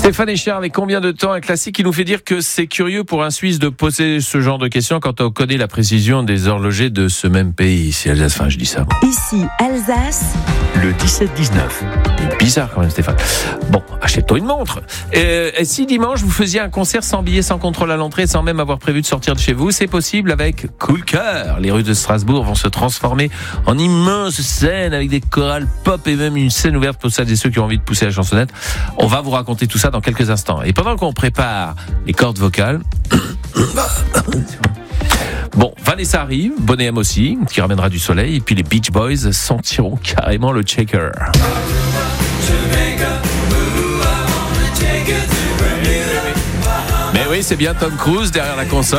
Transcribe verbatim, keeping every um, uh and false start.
Stéphane et Charles, et combien de temps un classique qui nous fait dire que c'est curieux pour un Suisse de poser ce genre de questions quand on connaît la précision des horlogers de ce même pays. Ici, Alsace, enfin je dis ça. Ici, Alsace. Le dix-sept dix-neuf. Bizarre quand même, Stéphane. Bon, achète-toi une montre. Et, et si dimanche vous faisiez un concert sans billet, sans contrôle à l'entrée, sans même avoir prévu de sortir de chez vous, c'est possible avec Cool Cœur. Les rues de Strasbourg vont se transformer en immenses scènes avec des chorales pop et même une scène ouverte pour celles et ceux qui ont envie de pousser la chansonnette. On va vous raconter tout ça dans quelques instants. Et pendant qu'on prépare les cordes vocales, bon, Vanessa arrive, Bonnet M aussi, qui ramènera du soleil, et puis les Beach Boys sentiront carrément le shaker. Mais oui, c'est bien Tom Cruise derrière la console.